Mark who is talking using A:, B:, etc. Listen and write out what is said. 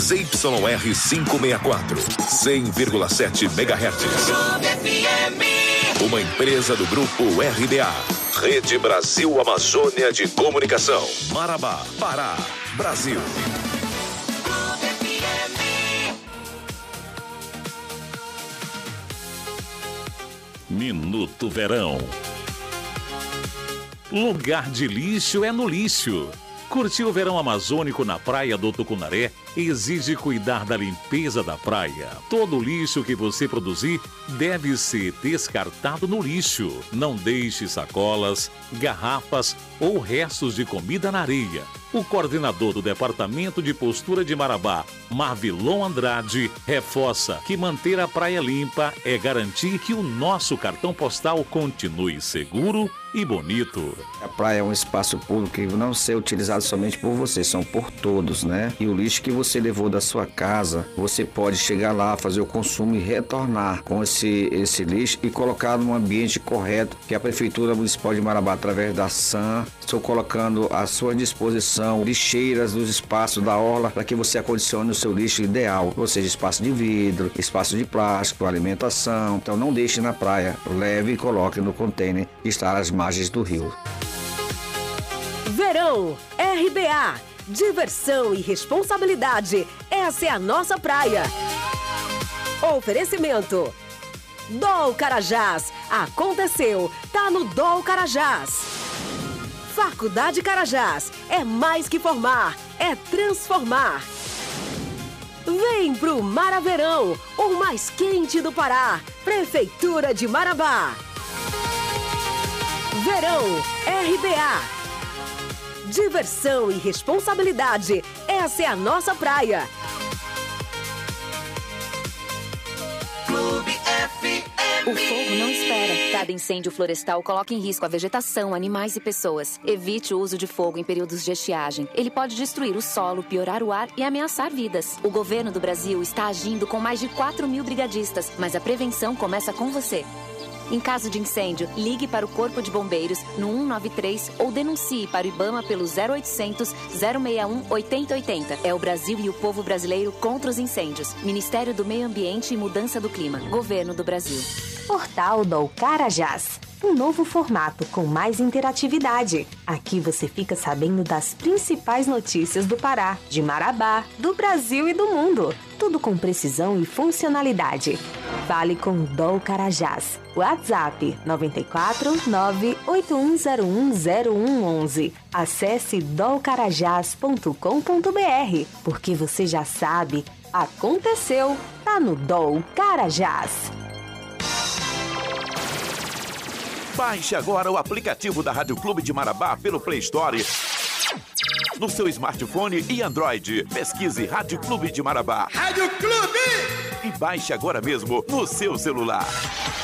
A: ZYR 564, 100,7 MHz. Uma empresa do Grupo RBA. Rede Brasil Amazônia de Comunicação. Marabá, Pará, Brasil.
B: Minuto Verão. Lugar de lixo é no lixo. Curtir o verão amazônico na praia do Tucunaré exige cuidar da limpeza da praia. Todo lixo que você produzir deve ser descartado no lixo. Não deixe sacolas, garrafas ou restos de comida na areia. O coordenador do Departamento de Postura de Marabá, Marvilon Andrade, reforça que manter a praia limpa é garantir que o nosso cartão postal continue seguro e bonito.
C: A praia é um espaço público que não ser utilizado somente por você, são por todos, né? E o lixo que você levou da sua casa, você pode chegar lá, fazer o consumo e retornar com esse lixo e colocar no ambiente correto, que a Prefeitura Municipal de Marabá, através da SAM, estou colocando à sua disposição lixeiras dos espaços da orla para que você acondicione o seu lixo ideal, ou seja, espaço de vidro, espaço de plástico, alimentação. Então não deixe na praia, leve e coloque no container que está às margens do rio.
D: Verão, RBA, diversão e responsabilidade, essa é a nossa praia. Oferecimento DOL Carajás, aconteceu, tá no DOL Carajás. Faculdade Carajás, é mais que formar, é transformar. Vem pro Maraverão, o mais quente do Pará, Prefeitura de Marabá. Verão, RBA. Diversão e responsabilidade, essa é a nossa praia.
E: O fogo não espera. Cada incêndio florestal coloca em risco a vegetação, animais e pessoas. Evite o uso de fogo em períodos de estiagem. Ele pode destruir o solo, piorar o ar e ameaçar vidas. O governo do Brasil está agindo com mais de 4.000 brigadistas, mas a prevenção começa com você. Em caso de incêndio, ligue para o Corpo de Bombeiros no 193 ou denuncie para o IBAMA pelo 0800 061 8080. É o Brasil e o povo brasileiro contra os incêndios. Ministério do Meio Ambiente e Mudança do Clima. Governo do Brasil.
F: Portal DOL Carajás. Um novo formato com mais interatividade. Aqui você fica sabendo das principais notícias do Pará, de Marabá, do Brasil e do mundo. Tudo com precisão e funcionalidade. Fale com DOL Carajás. WhatsApp 94 981010111. Acesse dolcarajás.com.br. Porque você já sabe, aconteceu, tá no DOL Carajás.
G: Baixe agora o aplicativo da Rádio Clube de Marabá pelo Play Store no seu smartphone e Android. Pesquise Rádio Clube de Marabá.
H: Rádio Clube!
G: E baixe agora mesmo no seu celular.